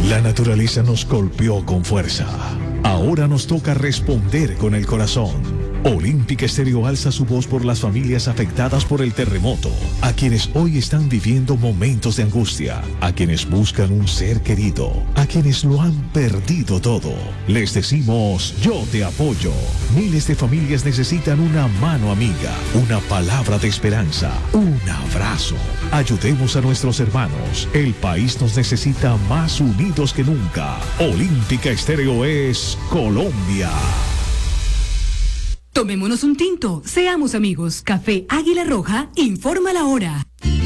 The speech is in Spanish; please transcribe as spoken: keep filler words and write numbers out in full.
La naturaleza nos golpeó con fuerza. Ahora nos toca responder con el corazón. Olímpica Estéreo alza su voz por las familias afectadas por el terremoto, a quienes hoy están viviendo momentos de angustia, a quienes buscan un ser querido, a quienes lo han perdido todo. Les decimos, yo te apoyo. Miles de familias necesitan una mano amiga, una palabra de esperanza, un abrazo. Ayudemos a nuestros hermanos. El país nos necesita más unidos que nunca. Olímpica Estéreo es Colombia. Tomémonos un tinto, seamos amigos. Café Águila Roja, informa la hora.